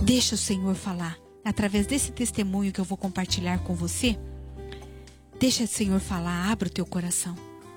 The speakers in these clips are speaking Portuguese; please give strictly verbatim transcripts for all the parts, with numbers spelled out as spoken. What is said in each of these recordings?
Deixa o Senhor falar. Através desse testemunho que eu vou compartilhar com você, deixa o Senhor falar, abra o teu coração.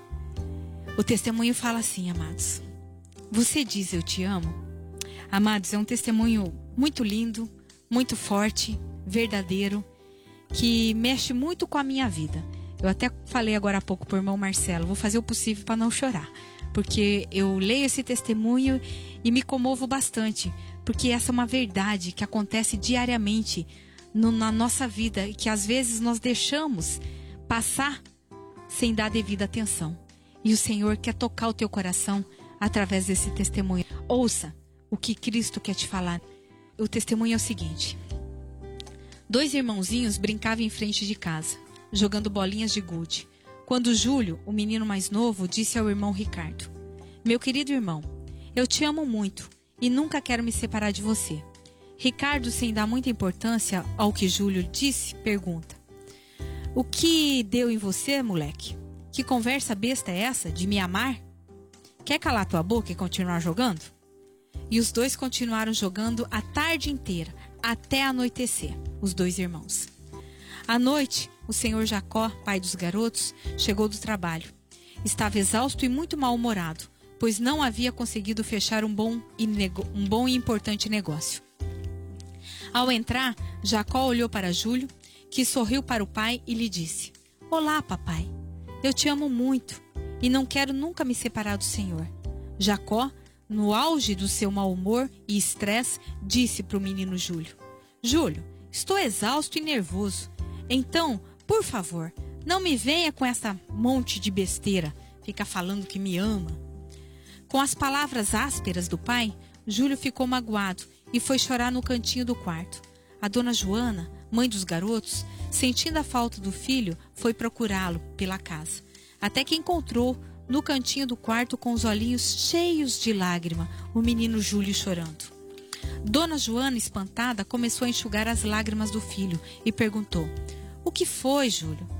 O testemunho fala assim, amados. Você diz eu te amo? Amados, é um testemunho muito lindo, muito forte, verdadeiro, que mexe muito com a minha vida. Eu até falei agora há pouco pro irmão Marcelo, vou fazer o possível para não chorar, porque eu leio esse testemunho e me comovo bastante, porque essa é uma verdade que acontece diariamente no, na nossa vida e que às vezes nós deixamos passar sem dar devida atenção. E o Senhor quer tocar o teu coração através desse testemunho. Ouça o que Cristo quer te falar. O testemunho é o seguinte. Dois irmãozinhos brincavam em frente de casa, jogando bolinhas de gude, quando Júlio, o menino mais novo, disse ao irmão Ricardo: meu querido irmão, eu te amo muito e nunca quero me separar de você. Ricardo, sem dar muita importância ao que Júlio disse, pergunta: o que deu em você, moleque? Que conversa besta é essa de me amar? Quer calar tua boca e continuar jogando? E os dois continuaram jogando a tarde inteira, até anoitecer, os dois irmãos. À noite, o senhor Jacó, pai dos garotos, chegou do trabalho. Estava exausto e muito mal-humorado, pois não havia conseguido fechar um bom, e nego- um bom e importante negócio. Ao entrar, Jacó olhou para Júlio, que sorriu para o pai e lhe disse: olá, papai. Eu te amo muito e não quero nunca me separar do Senhor. Jacó, no auge do seu mau humor e estresse, disse para o menino Júlio: Júlio, estou exausto e nervoso. Então, por favor, não me venha com essa monte de besteira, fica falando que me ama. Com as palavras ásperas do pai, Júlio ficou magoado e foi chorar no cantinho do quarto. A dona Joana, mãe dos garotos, sentindo a falta do filho, foi procurá-lo pela casa, até que encontrou no cantinho do quarto com os olhinhos cheios de lágrima, o menino Júlio chorando. Dona Joana, espantada, começou a enxugar as lágrimas do filho e perguntou: o que foi, Júlio?